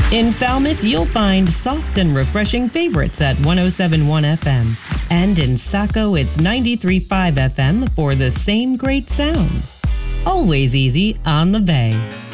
In Falmouth, you'll find soft and refreshing favorites at 107.1 FM. And in Saco, it's 93.5 FM for the same great sounds. Always easy on the Bay.